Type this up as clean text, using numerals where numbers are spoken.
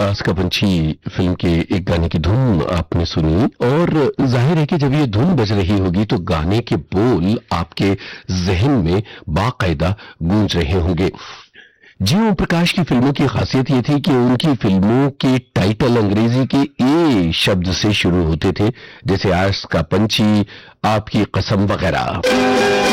आस का पंछी फिल्म के एक गाने की धुन आपने सुनी और जाहिर है कि जब ये धुन बज रही होगी तो गाने के बोल आपके जहन में बाकायदा गूंज रहे होंगे। जी ओम प्रकाश की फिल्मों की खासियत ये थी कि उनकी फिल्मों के टाइटल अंग्रेजी के ए शब्द से शुरू होते थे, जैसे आस का पंछी, आपकी कसम वगैरह।